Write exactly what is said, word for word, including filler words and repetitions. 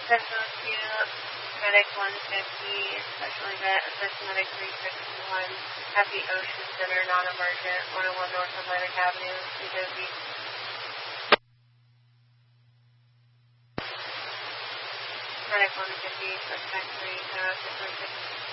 Central two, Medic one fifty, Special Event, Assist Medic three sixty-one, Happy Ocean Center, non-emergent, one oh one North Atlantic Avenue, New Jersey. Medic one fifty, Suspect three, uh, six one six.